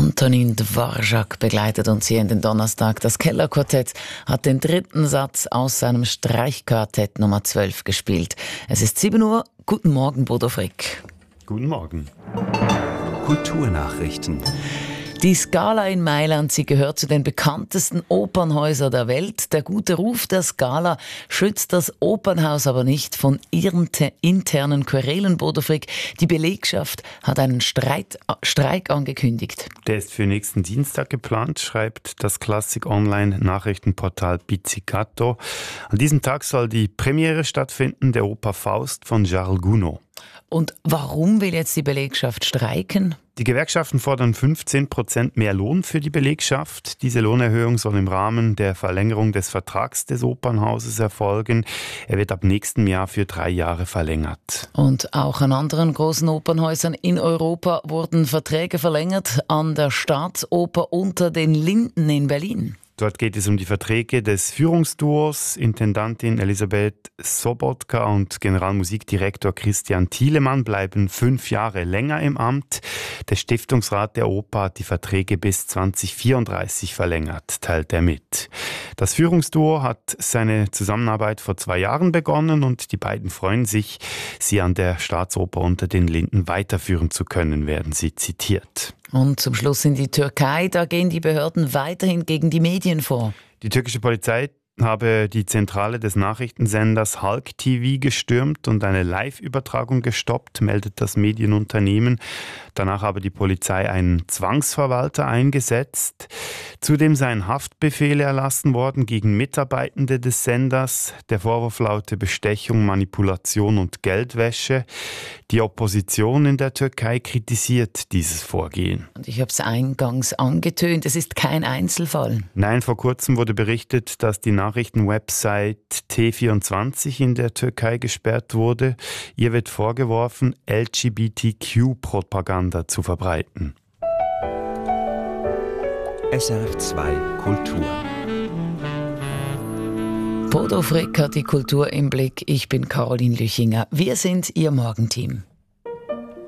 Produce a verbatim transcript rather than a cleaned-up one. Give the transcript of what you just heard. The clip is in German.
Antonin Dvorak begleitet uns hier in den Donnerstag. Das Kellerquartett hat den dritten Satz aus seinem Streichquartett Nummer zwölf gespielt. Es ist sieben Uhr. Guten Morgen, Bodo Frick. Guten Morgen. Kulturnachrichten. Die Scala in Mailand, sie gehört zu den bekanntesten Opernhäusern der Welt. Der gute Ruf der Scala schützt das Opernhaus aber nicht von ihren internen Querelen, Bodo Frick. Die Belegschaft hat einen Streit, Streik angekündigt. Der ist für nächsten Dienstag geplant, schreibt das Klassik-Online-Nachrichtenportal Pizzicato. An diesem Tag soll die Premiere stattfinden der Oper Faust von Charles Gounod. Und warum will jetzt die Belegschaft streiken? Die Gewerkschaften fordern fünfzehn Prozent mehr Lohn für die Belegschaft. Diese Lohnerhöhung soll im Rahmen der Verlängerung des Vertrags des Opernhauses erfolgen. Er wird ab nächstem Jahr für drei Jahre verlängert. Und auch an anderen großen Opernhäusern in Europa wurden Verträge verlängert. An der Staatsoper Unter den Linden in Berlin. Dort geht es um die Verträge des Führungsduos. Intendantin Elisabeth Sobotka und Generalmusikdirektor Christian Thielemann bleiben fünf Jahre länger im Amt. Der Stiftungsrat der Oper hat die Verträge bis zwanzig vierunddreißig verlängert, teilt er mit. Das Führungsduo hat seine Zusammenarbeit vor zwei Jahren begonnen und die beiden freuen sich, sie an der Staatsoper Unter den Linden weiterführen zu können, werden sie zitiert. Und zum Schluss in die Türkei, da gehen die Behörden weiterhin gegen die Medien vor. Die türkische Polizei habe die Zentrale des Nachrichtensenders Halk T V gestürmt und eine Live-Übertragung gestoppt, meldet das Medienunternehmen. Danach habe die Polizei einen Zwangsverwalter eingesetzt. Zudem seien Haftbefehle erlassen worden gegen Mitarbeitende des Senders. Der Vorwurf laute Bestechung, Manipulation und Geldwäsche. Die Opposition in der Türkei kritisiert dieses Vorgehen. Und ich habe es eingangs angetönt, es ist kein Einzelfall. Nein, vor kurzem wurde berichtet, dass die Nachrichtenwebsite T vierundzwanzig in der Türkei gesperrt wurde. Ihr wird vorgeworfen, L G B T Q-Propaganda zu verbreiten. S R F zwei Kultur. Bodo Frick hat die Kultur im Blick. Ich bin Caroline Lüchinger. Wir sind Ihr Morgenteam.